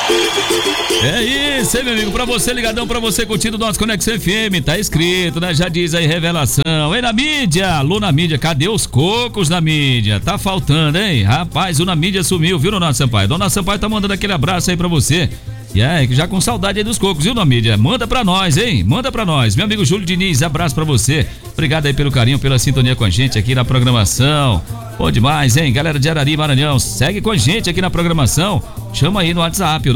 É isso, hein, meu amigo? Pra você, ligadão, pra você curtindo o nosso Conexão FM, tá escrito, né? Já diz aí, revelação. Ei, na mídia, alô na mídia, cadê os cocos na mídia? Tá faltando, hein? Rapaz, o na mídia sumiu, viu, Dona Sampaio? Dona Sampaio tá mandando aquele abraço aí pra você. E aí, já com saudade aí dos cocos, viu, na mídia? Manda pra nós, hein? Manda pra nós. Meu amigo Júlio Diniz, abraço pra você. Obrigado aí pelo carinho, pela sintonia com a gente aqui na programação. Bom demais, hein? Galera de Arari, Maranhão, segue com a gente aqui na programação. Chama aí no WhatsApp, o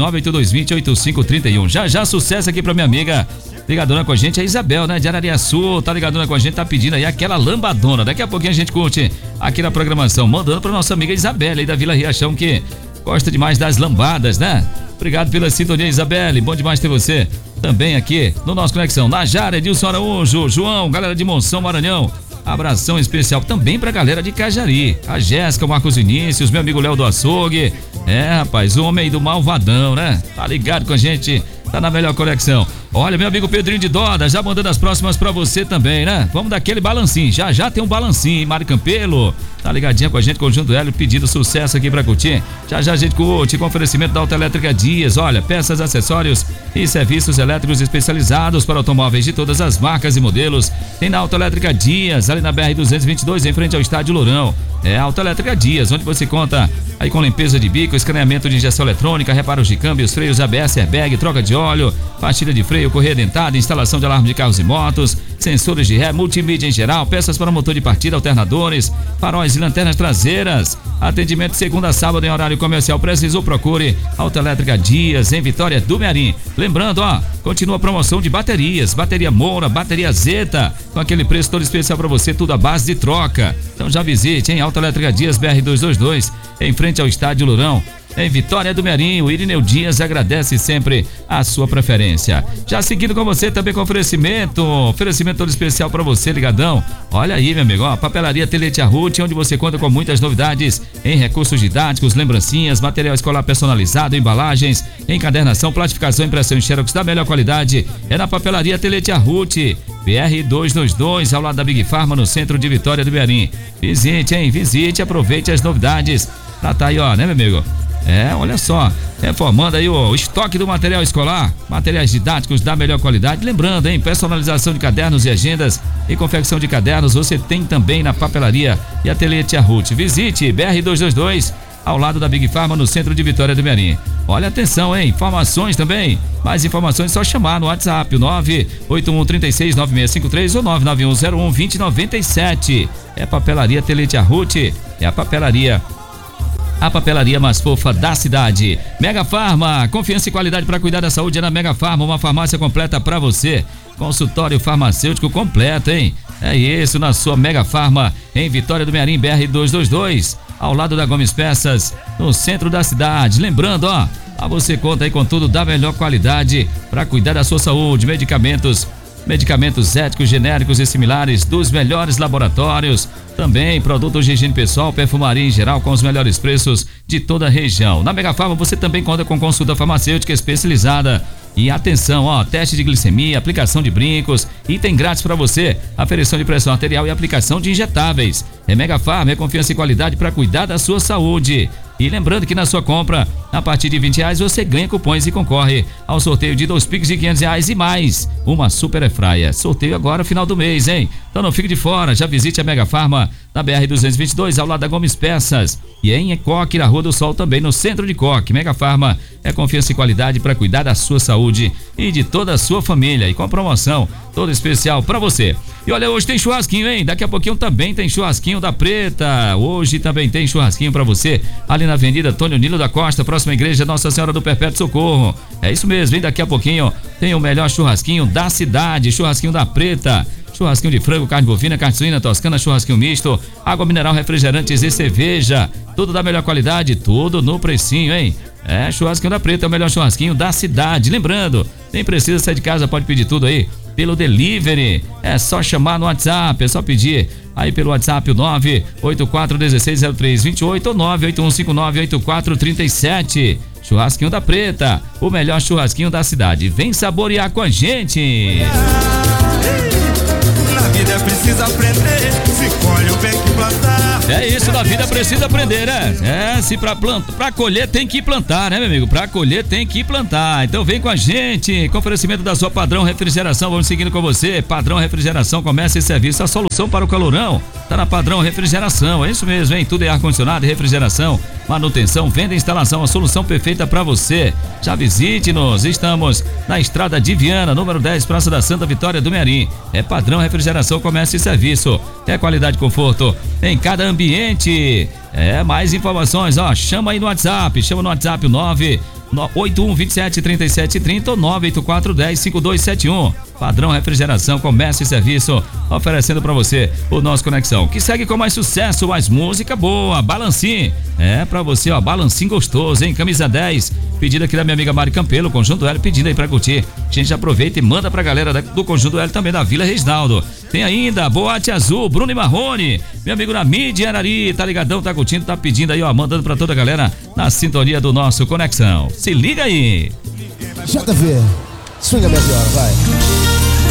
98220-8531. Já sucesso aqui pra minha amiga ligadona com a gente, a Isabel, né? De Arariaçu, tá ligadona com a gente, tá pedindo aí aquela lambadona. Daqui a pouquinho a gente curte aqui na programação, mandando pra nossa amiga Isabel aí da Vila Riachão, que gosta demais das lambadas, né? Obrigado pela sintonia, Isabelle. Bom demais ter você também aqui no nosso Conexão. Najara, Edilson Araújo, João, galera de Monção, Maranhão. Abração especial também pra galera de Cajari. A Jéssica, o Marcos Vinícius, meu amigo Léo do Açougue. É, rapaz, o homem do malvadão, né? Tá ligado com a gente, tá na melhor conexão. Olha, meu amigo Pedrinho de Doda, já mandando as próximas pra você também, né? Vamos daquele balancinho, já tem um balancinho, hein? Mário Campelo, tá ligadinha com a gente, Conjunto Hélio, pedindo sucesso aqui pra curtir. Já a gente curte com oferecimento da Autoelétrica Dias. Olha, peças, acessórios e serviços elétricos especializados para automóveis de todas as marcas e modelos. Tem na Autoelétrica Dias, ali na BR-222, em frente ao Estádio Lourão. É a Autoelétrica Dias, onde você conta aí com limpeza de bico, escaneamento de injeção eletrônica, reparos de câmbios, freios ABS, airbag, troca de óleo, pastilha de freio, correia dentada, instalação de alarme de carros e motos, sensores de ré, multimídia em geral, peças para motor de partida, alternadores, faróis e lanternas traseiras. Atendimento de segunda a sábado em horário comercial. Precisou, procure Autoelétrica Dias, em Vitória do Mearim. Lembrando, continua a promoção de baterias, bateria Moura, bateria Zeta, com aquele preço todo especial para você, tudo à base de troca. Então já visite, hein? Autoelétrica Dias, BR-222, em frente ao Estádio Lourão. Em Vitória do Mearim, o Irineu Dias agradece sempre a sua preferência. Já seguindo com você também com oferecimento todo especial para você, ligadão. Olha aí, meu amigo, Papelaria Teletia Ruth, onde você conta com muitas novidades em recursos didáticos, lembrancinhas, material escolar personalizado, embalagens, encadernação, plastificação, impressão em xerox da melhor qualidade. É na Papelaria Teletia Ruth, BR-222, ao lado da Big Pharma, no centro de Vitória do Mearim. Visite, hein? Visite, aproveite as novidades. Tá aí, né, meu amigo? É, olha só, reformando aí o estoque do material escolar, materiais didáticos da melhor qualidade. Lembrando, hein, personalização de cadernos e agendas e confecção de cadernos você tem também na Papelaria e Ateliê Tia Ruth. Visite BR-222, ao lado da Big Pharma, no centro de Vitória do Mearim. Olha, atenção, hein, informações também, mais informações é só chamar no WhatsApp, o 981369653 ou 991012097. É Papelaria Ateliê Tia Ruth, é a papelaria mais fofa da cidade. Mega Farma, confiança e qualidade para cuidar da saúde é na Mega Farma, uma farmácia completa para você. Consultório farmacêutico completo, hein? É isso, na sua Mega Farma, em Vitória do Mearim, BR-222, ao lado da Gomes Peças, no centro da cidade. Lembrando, você conta aí com tudo da melhor qualidade para cuidar da sua saúde, medicamentos éticos, genéricos e similares dos melhores laboratórios. Também produtos de higiene pessoal, perfumaria em geral com os melhores preços de toda a região. Na Mega Farma você também conta com consulta farmacêutica especializada. E atenção, teste de glicemia, aplicação de brincos, item grátis para você, aferição de pressão arterial e aplicação de injetáveis. É Mega Farma, é confiança e qualidade para cuidar da sua saúde. E lembrando que na sua compra, a partir de R$20 você ganha cupons e concorre ao sorteio de 2 Pix de R$500 e mais uma super airfryer. Sorteio agora, final do mês, hein? Então não fique de fora, já visite a Mega Farma na BR-222, ao lado da Gomes Peças. E em Ecoque, na Rua do Sol, também no centro de Coque. Mega Farma é confiança e qualidade para cuidar da sua saúde e de toda a sua família. E com promoção toda especial para você. E olha, hoje tem churrasquinho, hein? Daqui a pouquinho também tem churrasquinho da Preta. Hoje também tem churrasquinho para você ali na Avenida Antônio Nilo da Costa, próxima igreja Nossa Senhora do Perpétuo Socorro. É isso mesmo, hein? Daqui a pouquinho tem o melhor churrasquinho da cidade, churrasquinho da Preta. Churrasquinho de frango, carne bovina, carne suína, toscana, churrasquinho misto, água mineral, refrigerantes e cerveja. Tudo da melhor qualidade, tudo no precinho, hein? É, churrasquinho da Preta é o melhor churrasquinho da cidade. Lembrando, nem precisa sair de casa, pode pedir tudo aí pelo delivery. É só chamar no WhatsApp, é só pedir aí pelo WhatsApp o 984160328 ou 981598437. Churrasquinho da Preta, o melhor churrasquinho da cidade. Vem saborear com a gente. Na vida é preciso aprender. se colhe o bem que plantar. É isso, da vida precisa aprender, né? Se pra colher tem que plantar, né, meu amigo? Pra colher tem que plantar. Então vem com a gente, com oferecimento da sua Padrão Refrigeração. Vamos seguindo com você. Padrão Refrigeração, comércio e serviço. A solução para o calorão tá na Padrão Refrigeração. É isso mesmo, hein? Tudo é ar-condicionado e refrigeração, manutenção, venda e instalação. A solução perfeita para você. Já visite-nos. Estamos na Estrada de Viana, número 10, Praça da Santa Vitória do Mearim. É Padrão Refrigeração, comércio e serviço. É qualidade e conforto em cada ambiente. Mais informações, chama aí no WhatsApp, chama no WhatsApp 981273730 ou 984105271. Padrão Refrigeração, comércio e serviço, oferecendo pra você o nosso Conexão, que segue com mais sucesso, mais música boa, Balancim. Pra você, Balancim gostoso, hein? Camisa 10, pedido aqui da minha amiga Mari Campelo, Conjunto L, pedindo aí pra curtir. A gente aproveita e manda pra galera do Conjunto L, também da Vila Reginaldo. Tem ainda Boate Azul, Bruno e Marrone, meu amigo na mídia, Arari, tá ligadão, tá curtindo, tá pedindo aí, mandando pra toda a galera na sintonia do nosso Conexão. Se liga aí. JV, swinga melhor, vai.